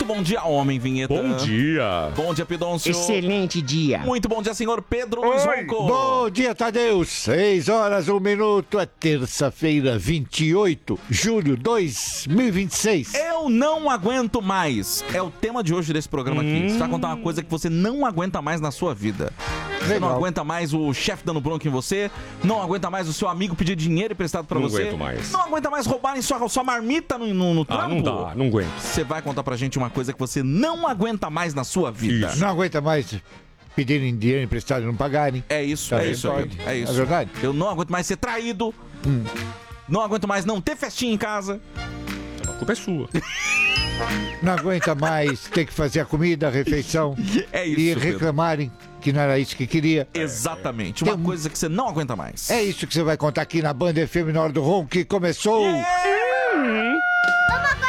Muito bom dia, homem vinheta. Bom dia. Bom dia, Pidoncio. Excelente dia. Muito bom dia, senhor Pedro Luiz Ronco. Bom dia, Tadeu. 6 horas, 1 minuto. É terça-feira, 28 de julho de 2026. Eu não aguento mais. É o tema de hoje desse programa aqui. Você vai contar uma coisa que você não aguenta mais na sua vida. Você não aguenta mais o chefe dando bronca em você. Não aguenta mais o seu amigo pedir dinheiro emprestado pra você. Não aguento mais. Não aguenta mais roubarem sua marmita no trampo. Não dá, não aguento. Você vai contar pra gente uma coisa que você não aguenta mais na sua vida. Isso. Não aguenta mais pedirem dinheiro emprestado e não pagarem. É isso, Tá é bem, isso, pode. Pedro, é isso. É verdade? Eu não aguento mais ser traído. Não aguento mais não ter festinha em casa. A culpa é sua. Não aguenta mais ter que fazer a comida, a refeição É isso, e Pedro. reclamarem que não era isso que queria. Exatamente. Uma coisa que você não aguenta mais. É isso que você vai contar aqui na Band FM na hora do Ronco que começou. Uma